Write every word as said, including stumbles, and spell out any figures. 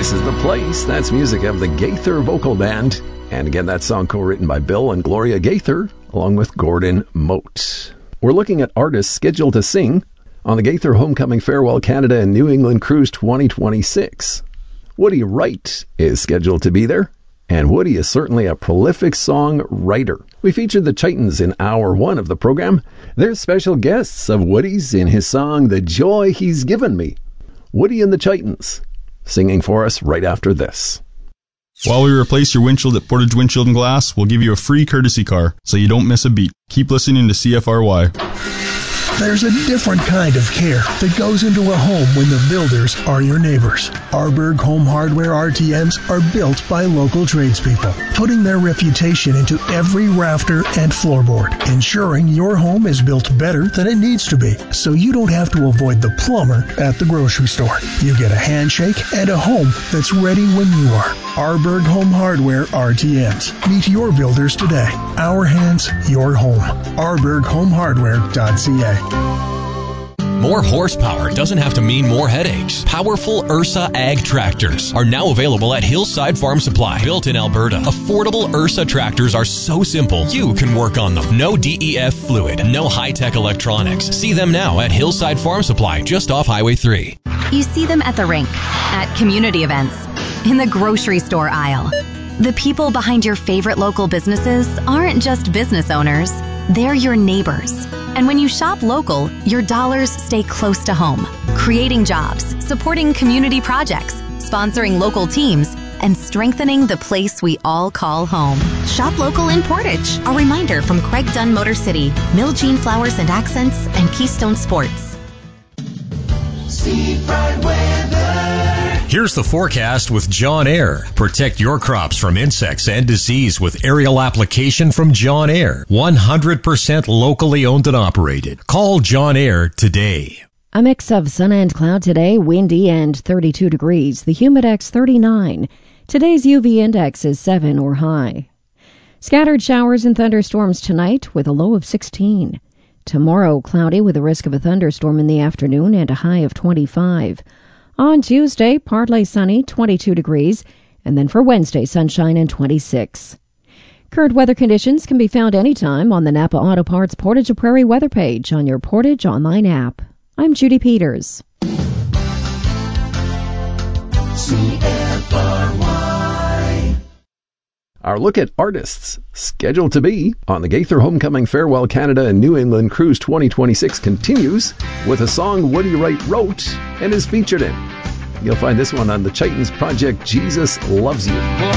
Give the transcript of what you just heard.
This is the place. That's music of the Gaither Vocal Band. And again, that song co-written by Bill and Gloria Gaither, along with Gordon Mote. We're looking at artists scheduled to sing on the Gaither Homecoming Farewell Canada and New England Cruise twenty twenty-six. Woody Wright is scheduled to be there, and Woody is certainly a prolific songwriter. We featured the Chitons in hour one of the program. They're special guests of Woody's in his song, The Joy He's Given Me. Woody and the Chitons, singing for us right after this. While we replace your windshield at Portage Windshield and Glass, we'll give you a free courtesy car, so you don't miss a beat. Keep listening to C F R Y. There's a different kind of care that goes into a home when the builders are your neighbors. Arberg Home Hardware R T Ms are built by local tradespeople, putting their reputation into every rafter and floorboard, ensuring your home is built better than it needs to be, so you don't have to avoid the plumber at the grocery store. You get a handshake and a home that's ready when you are. Arberg Home Hardware R T Ms. Meet your builders today. Our hands, your home. arberg home hardware dot c a. More horsepower doesn't have to mean more headaches. Powerful Ursa Ag tractors are now available at Hillside Farm Supply. Built in Alberta, affordable Ursa tractors are so simple, you can work on them. No D E F fluid, no high-tech electronics. See them now at Hillside Farm Supply, just off Highway three. You see them at the rink, at community events, in the grocery store aisle. The people behind your favorite local businesses aren't just business owners, they're your neighbors. And when you shop local, your dollars stay close to home, creating jobs, supporting community projects, sponsoring local teams, and strengthening the place we all call home. Shop local in Portage. A reminder from Craig Dunn Motor City, Miljean Flowers and Accents, and Keystone Sports. Seafront weather. Here's the forecast with John Air. Protect your crops from insects and disease with aerial application from John Air. one hundred percent locally owned and operated. Call John Air today. A mix of sun and cloud today, windy and thirty-two degrees. The humidex thirty-nine. Today's U V index is seven or high. Scattered showers and thunderstorms tonight with a low of sixteen. Tomorrow, cloudy with a risk of a thunderstorm in the afternoon and a high of twenty-five. On Tuesday, partly sunny, twenty-two degrees, and then for Wednesday, sunshine and twenty-six. Current weather conditions can be found anytime on the Napa Auto Parts Portage of Prairie weather page on your Portage online app. I'm Judy Peters. C F R Y. Our look at artists scheduled to be on the Gaither Homecoming Farewell Canada and New England Cruise twenty twenty-six continues with a song Woody Wright wrote and is featured in. You'll find this one on the Chitons project Jesus Loves You.